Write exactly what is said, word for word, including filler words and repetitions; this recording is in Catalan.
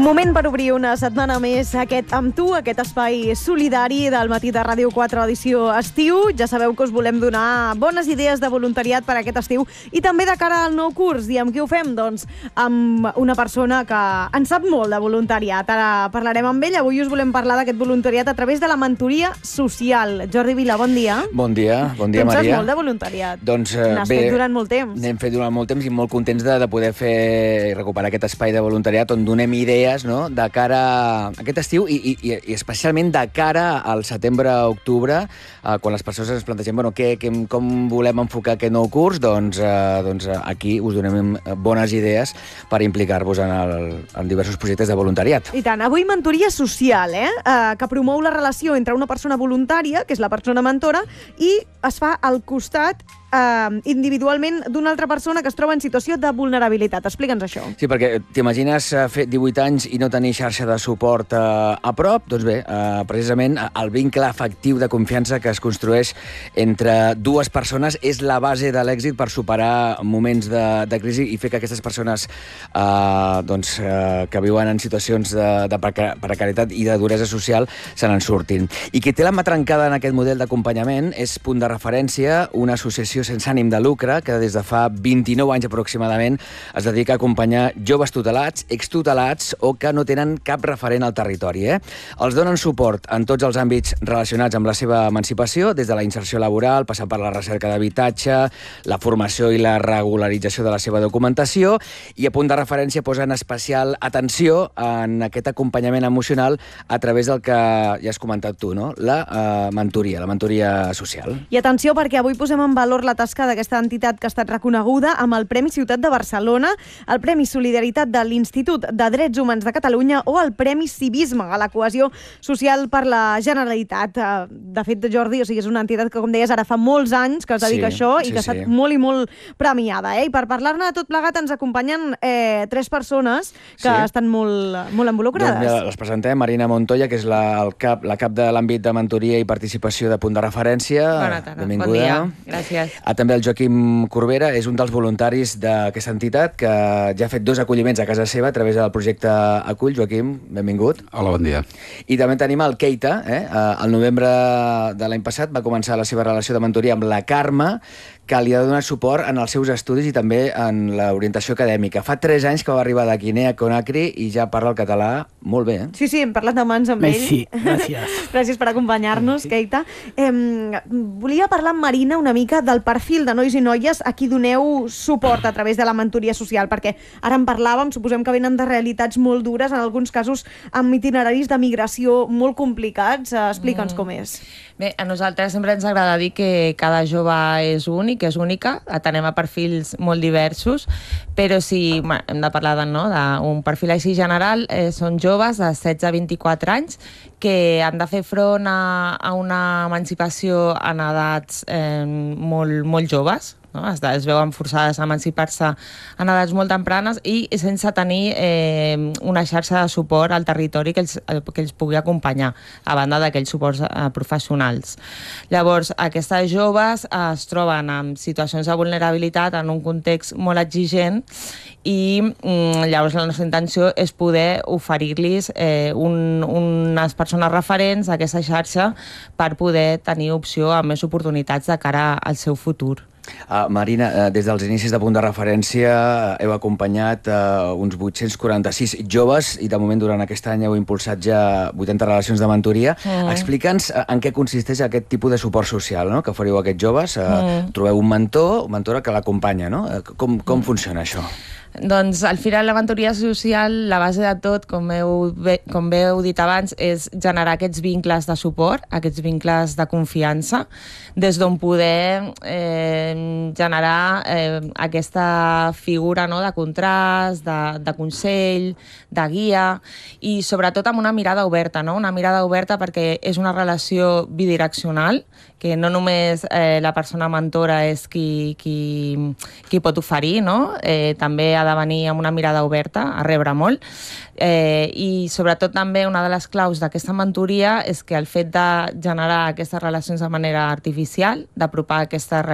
Moment per obrir una setmana més aquest Amb tu, aquest espai solidari del matí de Ràdio quatre, edició estiu. Ja sabeu que us volem donar bones idees de voluntariat per aquest estiu i també de cara al nou curs. I amb qui ho fem? Doncs amb una persona que en sap molt de voluntariat. Ara parlarem amb ell. Avui us volem parlar d'aquest voluntariat a través de la mentoria social. Jordi Vila, bon dia. Bon dia, bon dia, tu Maria. Tu en saps molt de voluntariat. Doncs eh, N'has bé, fet durant molt temps. N'hem fet durant molt temps i molt contents de, de poder fer i recuperar aquest espai de voluntariat on donem idees, no?, de cara a aquest estiu i, i, i especialment de cara al setembre-octubre, eh, quan les persones ens plantegem bueno, què, què, com volem enfocar aquest nou curs, doncs, eh, doncs aquí us donem bones idees per implicar-vos en, el, en diversos projectes de voluntariat. I tant. Avui mentoria social, eh? eh? que promou la relació entre una persona voluntària, que és la persona mentora, i es fa al costat Uh, individualment d'una altra persona que es troba en situació de vulnerabilitat. Explica'ns això. Sí, perquè t'imagines uh, fer divuit anys i no tenir xarxa de suport uh, a prop? Doncs bé, uh, precisament el vincle afectiu de confiança que es construeix entre dues persones és la base de l'èxit per superar moments de, de crisi i fer que aquestes persones uh, doncs, uh, que viuen en situacions de, de precarietat i de duresa social se n'en surtin. I qui té la mà trencada en aquest model d'acompanyament és Punt de Referència, una associació sense ànim de lucre que des de fa vint-i-nou anys aproximadament es dedica a acompanyar joves tutelats, extutelats o que no tenen cap referent al territori. Eh? Els donen suport en tots els àmbits relacionats amb la seva emancipació, des de la inserció laboral, passant per la recerca d'habitatge, la formació i la regularització de la seva documentació, i a Punt de Referència posen especial atenció en aquest acompanyament emocional a través del que ja has comentat tu, no? la uh, mentoria, la mentoria social. I atenció, perquè avui posem en valor la tasca d'aquesta entitat que ha estat reconeguda amb el Premi Ciutat de Barcelona, el Premi Solidaritat de l'Institut de Drets Humans de Catalunya o el Premi Civisme a la cohesió social per la Generalitat. De fet, Jordi, o sigui, és una entitat que, com deies, ara fa molts anys que es dedica sí, a això i sí, que ha estat sí. molt i molt premiada. Eh? I per parlar-ne de tot plegat ens acompanyen eh, tres persones que sí. estan molt, molt involucrades. Doncs, les presentem. Marina Montoya, que és la, el cap, la cap de l'àmbit de mentoria i participació de Punt de Referència. Bona tarda. Benvinguda. Bon dia. Gràcies. Ah, també el Joaquim Corbera és un dels voluntaris d'aquesta entitat que ja ha fet dos acolliments a casa seva a través del projecte Acull. Joaquim, benvingut. Hola, bon dia. I també tenim el Keita. Eh? El novembre de l'any passat va començar la seva relació de mentoria amb la Carme, que li ha donat suport en els seus estudis i també en l'orientació acadèmica. Fa tres anys que va arribar de Guinea Conakry i ja parla el català molt bé. Eh? Sí, sí, hem parlat de mans amb ell. Sí, gràcies. Gràcies per acompanyar-nos, sí. Keita. Eh, volia parlar amb Marina una mica del perfil de nois i noies a qui doneu suport a través de la mentoria social, perquè ara en parlàvem, suposem que venen de realitats molt dures, en alguns casos amb itineraris de migració molt complicats. Eh, Explica'ns mm. com és. Bé, a nosaltres sempre ens agrada dir que cada jove és únic, que és única, atenem a perfils molt diversos, però si hem de parlar de, no, d'un perfil així general, eh, són joves de setze a vint-i-quatre anys que han de fer front a, a una emancipació en edats eh, molt, molt joves, no? Es, es veuen forçades a emancipar-se en edats molt tempranes i sense tenir eh, una xarxa de suport al territori que els, que els pugui acompanyar, a banda d'aquells suports eh, professionals. Llavors, aquestes joves eh, es troben en situacions de vulnerabilitat en un context molt exigent i mm, llavors la nostra intenció és poder oferir-los eh, un, unes persones referents a aquesta xarxa per poder tenir opció a més oportunitats de cara al seu futur. Uh, Marina, uh, des dels inicis de Punt de Referència uh, heu acompanyat uh, uns vuit-cents quaranta-sis joves i de moment durant aquest any heu impulsat ja vuitanta relacions de mentoria. Mm. Explica'ns uh, en què consisteix aquest tipus de suport social, no?, que oferiu a aquests joves. Uh, mm. Trobeu un mentor, una mentora que l'acompanya, no? Uh, com com mm. funciona això? Doncs al final la mentoria social, la base de tot, com heu, com bé heu dit abans, és generar aquests vincles de suport, aquests vincles de confiança, des d'on poder eh, generar eh, aquesta figura, no?, de contrast, de, de consell, de guia, i sobretot amb una mirada oberta, no? Una mirada oberta perquè és una relació bidireccional, que no només eh, la persona mentora és qui, qui, qui pot oferir, no? Eh, també ha de venir amb una mirada oberta, a rebre molt. Eh, I sobretot també una de les claus d'aquesta mentoria és que el fet de generar aquestes relacions de manera artificial, d'apropar aquesta